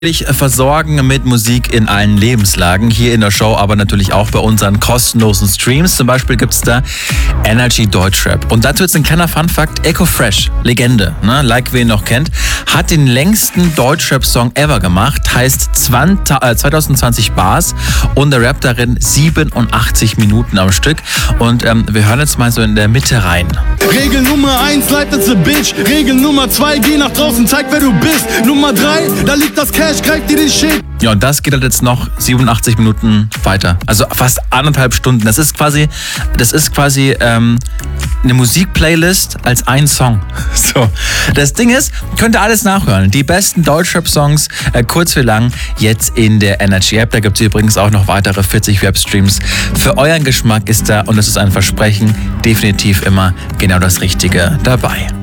Dich versorgen mit Musik in allen Lebenslagen, hier in der Show, aber natürlich auch bei unseren kostenlosen Streams. Zum Beispiel gibt es da Energy Deutschrap. Und dazu jetzt ein kleiner Funfact: Echo Fresh, Legende, ne? Like wer ihn noch kennt, hat den längsten Deutschrap-Song ever gemacht, heißt 2020 Bars und der Rap darin 87 Minuten am Stück. Und wir hören jetzt mal so in der Mitte rein. Regel Nummer 1, life that's a bitch. Regel Nummer 2, geh nach draußen, zeig wer du bist. Nummer 3, da liegt das Cash, greif dir den Shit. Ja, und das geht halt jetzt noch 87 Minuten weiter. Also fast 1,5 Stunden. Das ist quasi eine Musikplaylist als ein Song. So. Das Ding ist, könnt ihr alles nachhören. Die besten Deutschrap-Songs, kurz wie lang, jetzt in der Energy App. Da gibt es übrigens auch noch weitere 40 Webstreams. Für euren Geschmack ist da, und das ist ein Versprechen, definitiv immer genau das Richtige dabei.